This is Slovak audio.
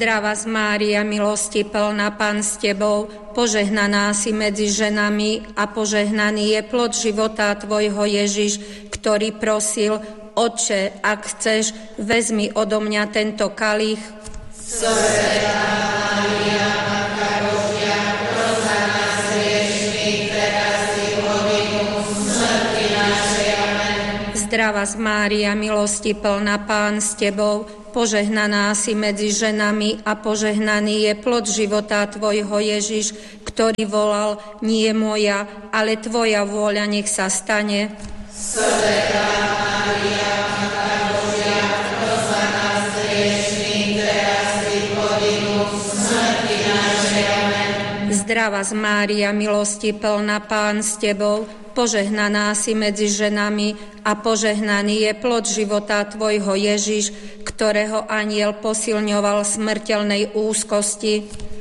Zdravá Mária, milosti plná, Pán s Tebou, požehnaná si medzi ženami a požehnaný je plod života Tvojho Ježiš, ktorý prosil: Otče, ak chceš, vezmi odo mňa tento kalich. Svätá Mária, Matka Božia, pros za nás hriešnych, teraz i v hodinu smrti našej. Amen. Zdravá Mária, milosti plná, Pán s Tebou, požehnaná si medzi ženami a požehnaný je plod života Tvojho Ježiš, ktorý volal: Nie moja, ale Tvoja vôľa nech sa stane. Svätá Mária, Matka Božia, pros za nás hriešnych, teraz i v hodinu smrti našej. Amen. Zdravá Mária, milosti plná, Pán s Tebou, požehnaná si medzi ženami a požehnaný je plod života Tvojho Ježiš, ktorého anjel posilňoval v smrteľnej úzkosti.